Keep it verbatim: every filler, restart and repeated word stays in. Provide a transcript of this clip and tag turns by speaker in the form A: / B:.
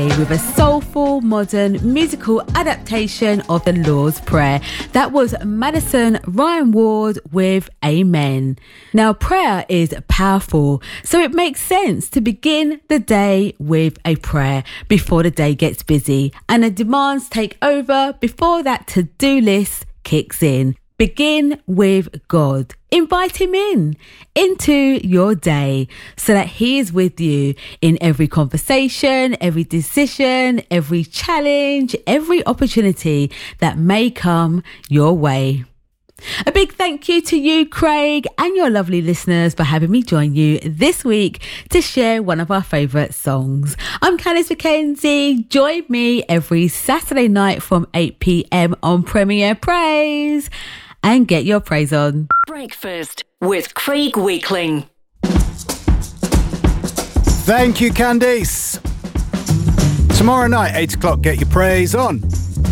A: with a soulful, modern musical adaptation of the Lord's Prayer. That was Madison Ryan Ward with Amen. Now, prayer is powerful, so it makes sense to begin the day with a prayer before the day gets busy and the demands take over before that to-do list kicks in. Begin with God. Invite him in into your day so that he is with you in every conversation, every decision, every challenge, every opportunity that may come your way. A big thank you to you, Craig, and your lovely listeners for having me join you this week to share one of our favourite songs. I'm Candice McKenzie. Join me every Saturday night from eight p.m. on Premier Praise. And get your praise on.
B: Breakfast with Craig Wakeling.
C: Thank you, Candice. Tomorrow night, eight o'clock, get your praise on.